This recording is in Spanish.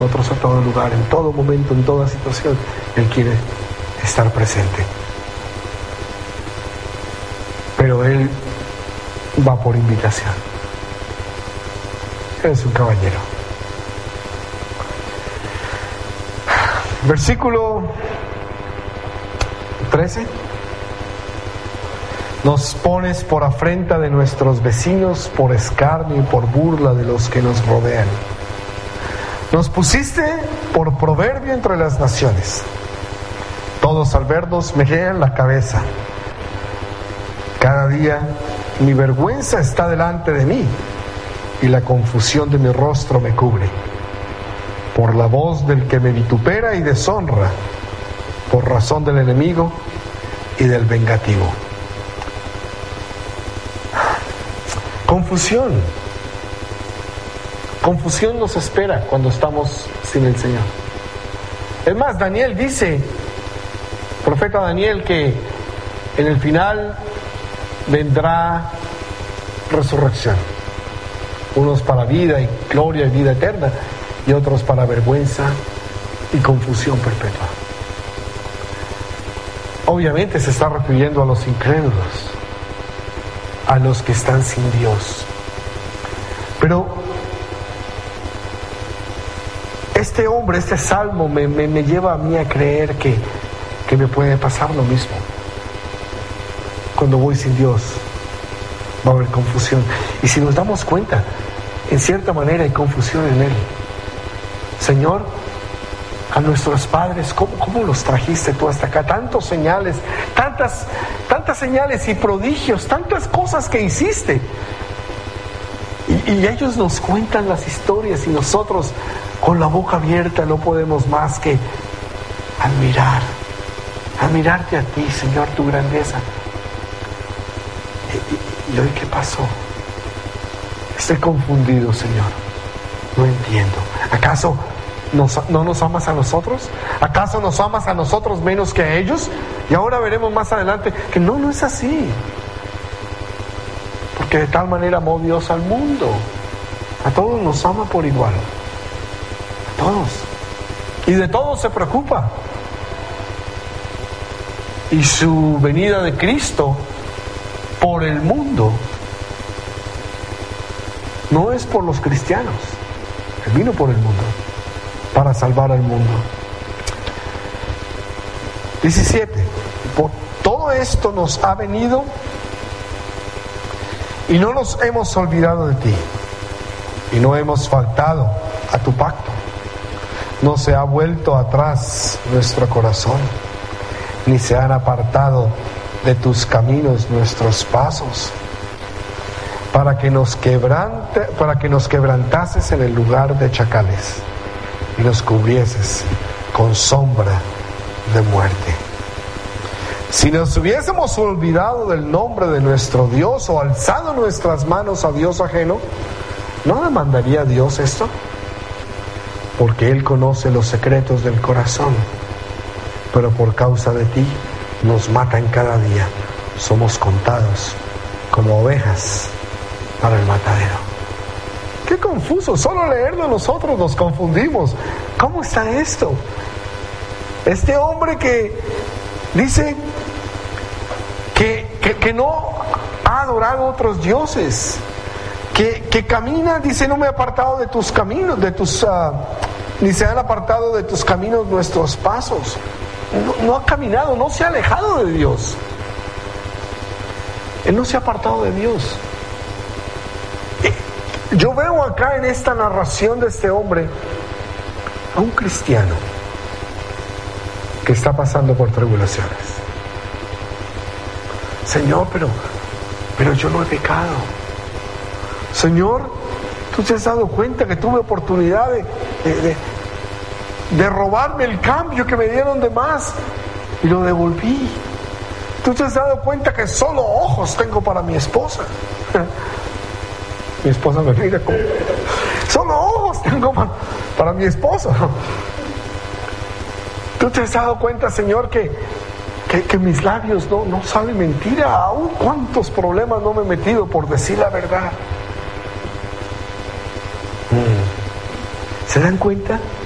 nosotros a todo lugar, en todo momento, en toda situación. Él quiere estar presente. Pero Él va por invitación. Él es un caballero. Versículo 13. Nos pones por afrenta de nuestros vecinos, por escarnio y por burla de los que nos rodean. Nos pusiste por proverbio entre las naciones. Todos al vernos me llenan la cabeza. Cada día mi vergüenza está delante de mí y la confusión de mi rostro me cubre. Por la voz del que me vitupera y deshonra, por razón del enemigo y del vengativo. Confusión. Confusión nos espera cuando estamos sin el Señor. Es más, Daniel dice, profeta Daniel, que en el final vendrá resurrección. Unos para vida y gloria y vida eterna, y otros para vergüenza y confusión perpetua. Obviamente se está refiriendo a los incrédulos, a los que están sin Dios. Pero este hombre, este salmo me lleva a mí a creer que me puede pasar lo mismo. Cuando voy sin Dios va a haber confusión. Y si nos damos cuenta, en cierta manera hay confusión en Él. Señor, a nuestros padres, ¿cómo los trajiste tú hasta acá? Tantos señales, tantas señales y prodigios, tantas cosas que hiciste. Y ellos nos cuentan las historias y nosotros con la boca abierta no podemos más que admirarte a ti, Señor, tu grandeza. ¿Y hoy qué pasó? Estoy confundido, Señor. No entiendo. ¿Acaso no nos amas a nosotros? ¿Acaso nos amas a nosotros menos que a ellos? Y ahora veremos más adelante que no es así. Porque de tal manera amó Dios al mundo. A todos nos ama por igual. A todos. Y de todos se preocupa. Y su venida de Cristo por el mundo no es por los cristianos. Él vino por el mundo para salvar al mundo. 17. Por todo esto nos ha venido y no nos hemos olvidado de ti y no hemos faltado a tu pacto. No se ha vuelto atrás nuestro corazón, ni se han apartado de tus caminos nuestros pasos, para que nos quebrantases en el lugar de chacales y nos cubrieses con sombra de muerte. Si nos hubiésemos olvidado del nombre de nuestro Dios o alzado nuestras manos a Dios ajeno, ¿no demandaría Dios esto? Porque Él conoce los secretos del corazón, pero por causa de ti nos matan cada día. Somos contados como ovejas para el matadero. Qué confuso, solo leerlo nosotros nos confundimos. ¿Cómo está esto? Este hombre que dice que no ha adorado a otros dioses, que camina, dice, no me he apartado de tus caminos, ni se han apartado de tus caminos nuestros pasos. No ha caminado, no se ha alejado de Dios. Él no se ha apartado de Dios. Yo veo acá en esta narración de este hombre a un cristiano que está pasando por tribulaciones. Señor, pero yo no he pecado. Señor, tú te has dado cuenta que tuve oportunidad de robarme el cambio que me dieron de más y lo devolví. Tú te has dado cuenta que solo ojos tengo para mi esposa. Mi esposa me mira como, solo ojos tengo para mi esposa. Tú te has dado cuenta, Señor, que mis labios no saben mentira. Aún cuántos problemas no me he metido por decir la verdad. ¿Se dan cuenta?